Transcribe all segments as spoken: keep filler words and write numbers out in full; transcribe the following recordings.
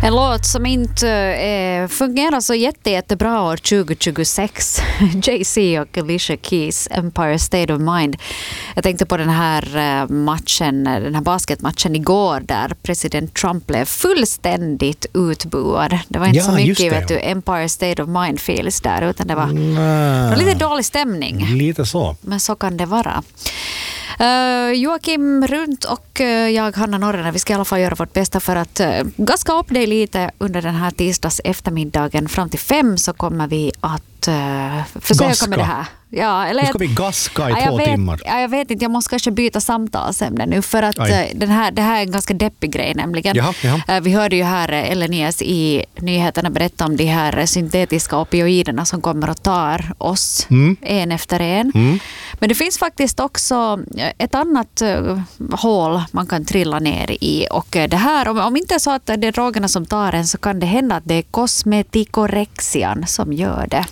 En låt som inte eh, fungerar så jätte, jättebra år tjugo tjugosex. Jay-Z och Alicia Keys, Empire State of Mind. Jag tänkte på den här eh, matchen, den här basketmatchen igår där president Trump blev fullständigt utbuad. Det var inte Ja, så mycket just det. vet du, Empire State of Mind feels där, utan det var, Nä. det var lite dålig stämning. Lite så. Men så kan det vara. Uh, Joakim Runt och uh, jag, Hanna Norren, vi ska i alla fall göra vårt bästa för att uh, gaska upp dig lite under den här tisdags eftermiddagen. Fram till fem så kommer vi att uh, försöka Gaska. med det här. Ja, eller Nu ska vi gaska i ja, jag två vet, timmar. Ja, jag vet inte, jag måste kanske byta samtalsämne nu för att uh, den här, det här är en ganska deppig grej nämligen. Jaha, jaha. Uh, vi hörde ju här uh, Ellen Nias i nyheterna berätta om de här uh, syntetiska opioiderna som kommer att ta oss Mm. en efter en. Mm. Men det finns faktiskt också ett annat uh, hål man kan trilla ner i. Och uh, det här, om, om inte är så att det är drogerna som tar en, så kan det hända att det är kosmetikorexian som gör det.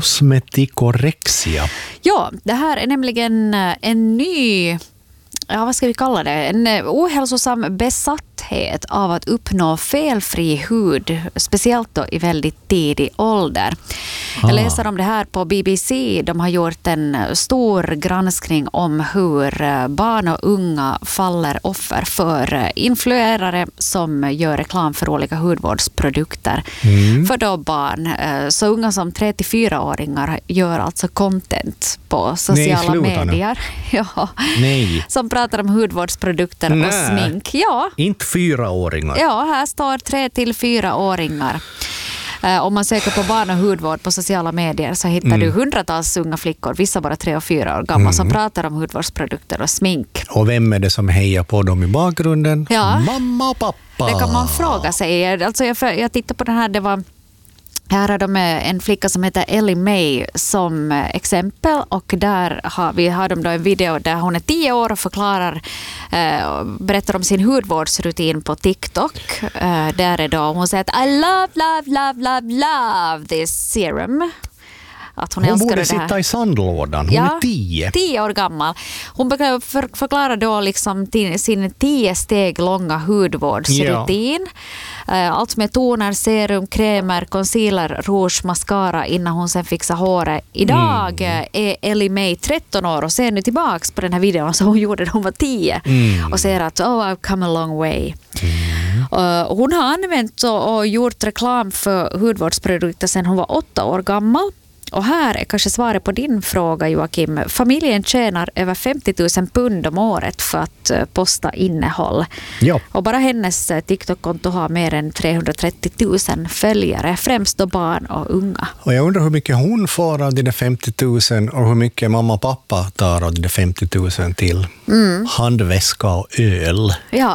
Kosmetikorexia. Ja, det här är nämligen uh, en ny, ja vad ska vi kalla det, en uh, ohälsosam besatthet av att uppnå felfri hud, speciellt då i väldigt tidig ålder. Jag läser om det här på B B C. De har gjort en stor granskning om hur barn och unga faller offer för influerare som gör reklam för olika hudvårdsprodukter Mm. för då barn. Så unga som tre till fyra-åringar gör alltså content på sociala Nej, sluta nu. medier. Ja, Nej, som pratar om hudvårdsprodukter och Nej. smink. Ja, inte fyraåringar. ja, här står tre till fyra-åringar. Eh, Om man söker på barn och hudvård på sociala medier så hittar Mm. du hundratals unga flickor, vissa bara tre och fyra år gamla, Mm. som pratar om hudvårdsprodukter och smink. Och vem är det som hejar på dem i bakgrunden? Ja. Mamma och pappa. Det kan man fråga sig. Alltså jag, jag tittar på den här, det var... Här har de en flicka som heter Ellie Mae som exempel, och där har vi har de då en video där hon är tio år och förklarar, eh, berättar om sin hudvårdsrutin på TikTok. Eh, där är då hon säger att I love, love, love, love, love this serum. Att hon, Hon älskar borde det här. sitta i sandlådan. Hon Ja, är tio. tio år gammal. Hon börjar för, förklara då liksom till, sin tio steg långa hudvårdsrutin. Eh, Allt med toner, serum, krämer, concealer, rouge, mascara innan hon sen fixar håret. Idag Mm. eh, är Ellie Mae tretton år och ser nu tillbaks på den här videon som hon gjorde när hon var tio. Mm. Och säger att oh, I've come a long way. Mm. Uh, hon har använt och, och gjort reklam för hudvårdsprodukter sedan hon var åtta år gammal. Och här är kanske svaret på din fråga, Joakim. Familjen tjänar över femtio tusen pund om året för att uh, posta innehåll. Ja. Och bara hennes uh, TikTok-konto har mer än trehundratrettio tusen följare, främst då barn och unga. Och jag undrar hur mycket hon får av de där femtio tusen och hur mycket mamma och pappa tar av de där femtio tusen till Mm. handväska och öl. Ja,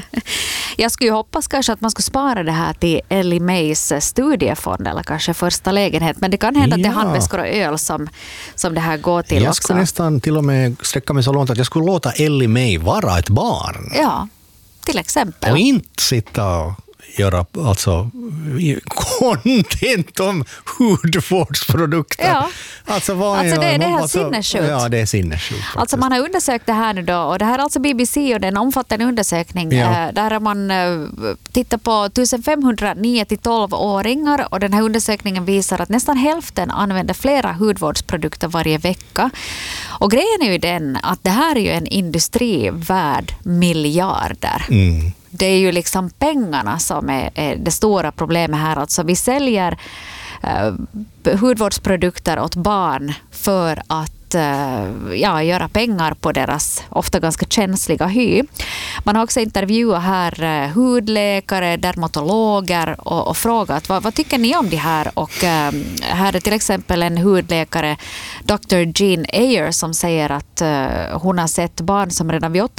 jag skulle ju hoppas kanske att man skulle spara det här till Ellie Mays studiefond eller kanske första lägenhet, men det kan hända att det är Ja. handväskor och öl som, som det här går till Jag också. skulle nästan till och med sträcka mig så långt att jag skulle låta Ellie Mae vara ett barn. Ja, till exempel. Och inte sitta och göra alltså, content om hudvårdsprodukter. Ja. Alltså, vad Alltså, det är- det är helt alltså, sinnessjukt. Ja, det är sinnessjukt. Alltså faktiskt. man har undersökt det här nu då, och det här är alltså B B C och det är en omfattande undersökning. Ja. Eh, Där har man eh, tittat på femtonhundra nio till tolv-åringar, och den här undersökningen visar att nästan hälften använder flera hudvårdsprodukter varje vecka. Och grejen är ju den att det här är ju en industri värd miljarder. Mm. Det är ju liksom pengarna som är, är det stora problemet här. Alltså vi säljer eh, hudvårdsprodukter åt barn för att eh, ja, göra pengar på deras ofta ganska känsliga hy. Man har också intervjuat här eh, hudläkare, dermatologer och, och frågat vad, vad tycker ni om det här? Och eh, här är till exempel en hudläkare, doktor Jean Ayer, som säger att eh, hon har sett barn som redan vid åtta